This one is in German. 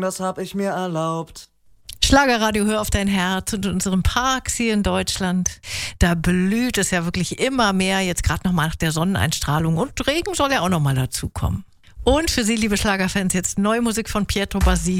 das hab ich mir erlaubt. Schlagerradio, hör auf dein Herz. Und in unseren Parks hier in Deutschland, da blüht es ja wirklich immer mehr, jetzt gerade nochmal nach der Sonneneinstrahlung. Und Regen soll ja auch nochmal dazukommen. Und für Sie, liebe Schlagerfans, jetzt neue Musik von Pietro Basile.